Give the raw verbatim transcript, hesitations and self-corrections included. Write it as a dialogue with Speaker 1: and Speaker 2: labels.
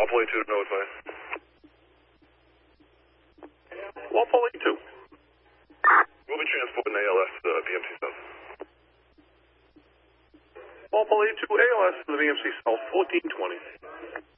Speaker 1: Walpole A two, no advice.
Speaker 2: Walpole A two.
Speaker 1: We'll be transporting A L S to the B M C South.
Speaker 2: Walpole A two, A L S to the B M C South, fourteen twenty.